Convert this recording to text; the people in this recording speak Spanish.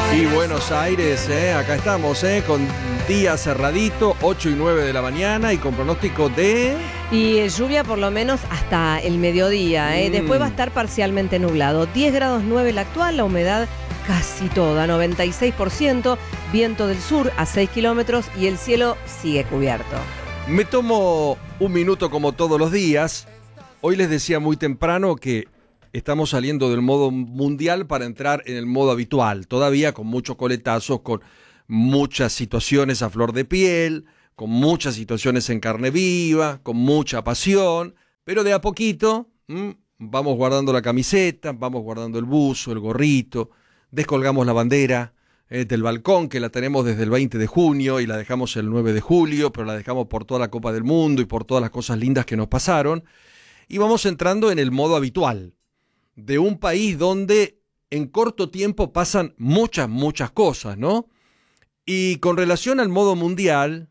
Y Buenos Aires, acá estamos, con día cerradito, 8 y 9 de la mañana y con pronóstico de... Y lluvia por lo menos hasta el mediodía, Después va a estar parcialmente nublado. 10 grados 9 la actual, la humedad casi toda, 96%, viento del sur a 6 kilómetros y el cielo sigue cubierto. Me tomo un minuto como todos los días. Hoy les decía muy temprano que estamos saliendo del modo mundial para entrar en el modo habitual, todavía con muchos coletazos, con muchas situaciones a flor de piel, con muchas situaciones en carne viva, con mucha pasión, pero de a poquito vamos guardando la camiseta, vamos guardando el buzo, el gorrito, descolgamos la bandera del balcón, que la tenemos desde el 20 de junio y la dejamos el 9 de julio, pero la dejamos por toda la Copa del Mundo y por todas las cosas lindas que nos pasaron, y vamos entrando en el modo habitual de un país donde en corto tiempo pasan muchas cosas, ¿no? Y con relación al modo mundial,